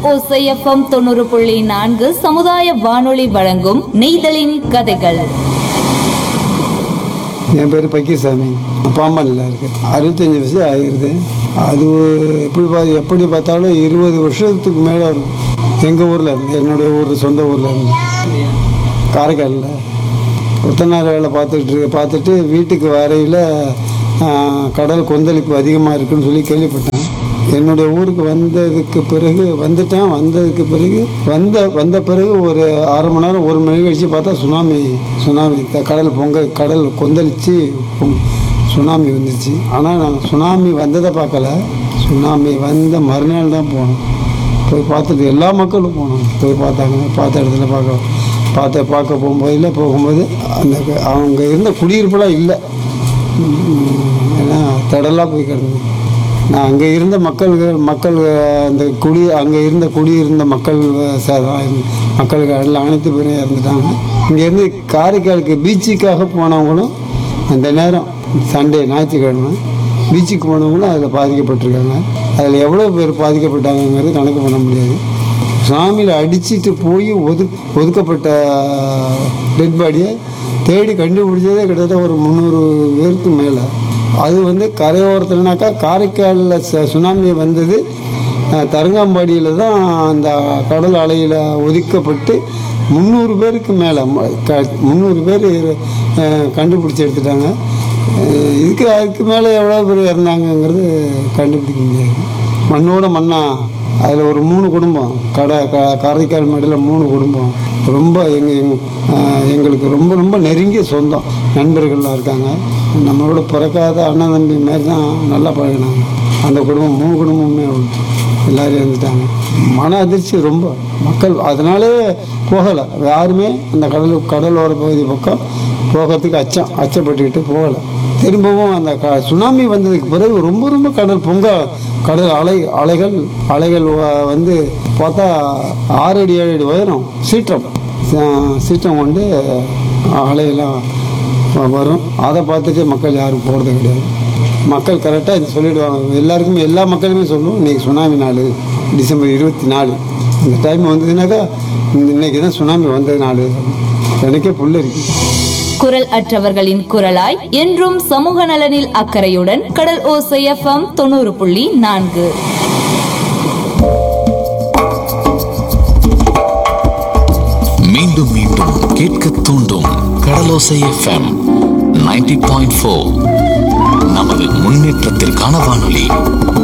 ஓசை எஃப்எம் 90.4 சமுதாய வானொலி வழங்கும் நெய்தலின் கதைகள். என் பேர் பக்கீர்சாமி. பாம்பனில் இருக்கு. 65 வருஷம் ஆகிடுது. அது எப்படி பார்த்தாலும் 20 வருஷத்துக்கு மேலே இருக்கும். எங்கள் ஊரில் இருந்து, என்னுடைய ஊர் சொந்த ஊரில் இருந்து, காரைக்காலில் கொத்தனார் வேலை பார்த்துட்டு வீட்டுக்கு வரையில் கடல் கொந்தளிப்பு அதிகமாக இருக்குன்னு சொல்லி கேள்விப்பட்டேன். என்னுடைய ஊருக்கு வந்ததுக்கு பிறகு வந்த பிறகு ஒரு அரை மணி நேரம் 1 மணி கழிச்சு பார்த்தா சுனாமி கடல் கொந்தளிச்சு சுனாமி வந்துச்சு. ஆனால் நான் சுனாமி வந்ததை பார்க்கல. சுனாமி வந்த மறுநாள் தான் போனோம். போய் பார்த்துட்டு எல்லா மக்களும் போனோம். போய் பார்த்த இடத்துல பார்க்க போகும்போது அவங்க இருந்த குடியிருப்பெல்லாம் இல்லை. ஏன்னா தடலாக போய் கிடந்தது. நான் அங்கே இருந்த மக்கள் அந்த அங்கே குடியிருந்த மக்களுக்கு எல்லாம் அனைத்து பேரும் இறந்துட்டாங்க. இங்கேருந்து காரைக்காலுக்கு பீச்சுக்காக போனவங்களும் அந்த நேரம் சண்டே ஞாயிற்றுக்கிழமை பீச்சுக்கு போனவங்களும் அதில் பாதிக்கப்பட்டிருக்காங்க. அதில் எவ்வளோ பேர் பாதிக்கப்பட்டாங்கிறது கணக்கு பண்ண முடியாது. சுனாமியில் அடிச்சுட்டு போய் ஒதுக்கப்பட்ட டெட் பாடியை தேடி கண்டுபிடிச்சதே கிட்டத்தட்ட ஒரு 300 பேருக்கு மேலே. அது கரையோரத்துலனாக்கா காரைக்காலில் சுனாமி வந்தது தரங்காம்பாடியில் தான் அந்த கடல் அலையில் ஒதுக்கப்பட்டு 300 பேருக்கு மேலே 300 பேர் கண்டுபிடிச்சி எடுத்துட்டாங்க. அதுக்கு மேலே எவ்வளோ பேர் இறந்தாங்கங்கிறது கண்டுபிடிக்க முடியாது. மண்ணோட மண்ணா அதில் ஒரு 3 குடும்பம் காரைக்கால் மேடையில் 3 குடும்பம் ரொம்ப எங்களுக்கு ரொம்ப ரொம்ப நெருங்கிய சொந்தம் நண்பர்கள்லாம் இருக்காங்க. நம்மளோட பிறக்காத அண்ணன் தம்பி மாரி தான் நல்லா பழகினாங்க. அந்த குடும்பம் 3 குடும்பமே எல்லோரும் இருந்துட்டாங்க. மன அதிர்ச்சி ரொம்ப. மக்கள் அதனாலே போகலை. யாருமே அந்த கடலோர பகுதி பக்கம் போகிறதுக்கு அச்சப்பட்டுக்கிட்டு போகலை. திரும்பவும் அந்த சுனாமி வந்ததுக்கு பிறகு ரொம்ப ரொம்ப கடல் அலைகள் பார்த்தா 6 அடி 7 அடி உயரம் சீற்றம் கொண்டு அலையெல்லாம் வரும். அதை பார்த்துட்டு மக்கள் யாரும் போகிறது கிடையாது. மக்கள் கரெக்டாக இது சொல்லிவிடுவாங்க. எல்லா மக்களுமே சொல்லுவோம், இன்றைக்கி சுனாமி நாள் டிசம்பர் 24 இந்த டைம் வந்ததுனாக்கா இன்றைக்கி தான் சுனாமி வந்தது நாள். எனக்கே புல்லரிக்கு. குரல் அற்றவர்களின் குரலாய் என்றும் சமூக நலனில் அக்கறையுடன் கடல் ஓசை எஃப்எம் 90.4. மீண்டும் மீண்டும் கேட்க தூண்டும் கடலோசை எஃப்எம் 90.4. நமது முன்னேற்றத்திற்கான வானொலி.